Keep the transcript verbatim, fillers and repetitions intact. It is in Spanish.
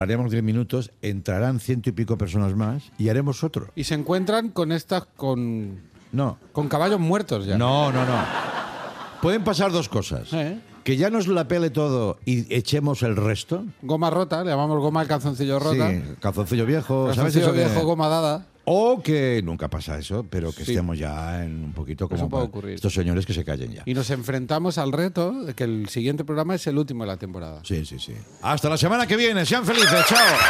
Haremos diez minutos, entrarán ciento y pico personas más y haremos otro. Y se encuentran con estas, con, No, con caballos muertos ya. no, no, no. Pueden pasar dos cosas. ¿Eh? Que ya nos la pele todo y echemos el resto. Goma rota, le llamamos goma al calzoncillo rota. Sí, calzoncillo viejo, ¿sabes Calzoncillo eso? que- viejo, goma dada. O que nunca pasa eso, pero que Sí. estemos ya en un poquito como Eso puede para ocurrir. estos señores que se callen ya. Y nos enfrentamos al reto de que el siguiente programa es el último de la temporada. Sí, sí, sí. Hasta la semana que viene. Sean felices. Chao.